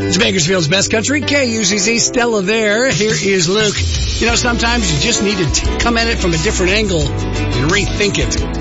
It's Bakersfield's Best Country, KUCC, Stella there. Here is Luke. You know, sometimes you just need to come at it from a different angle and rethink it.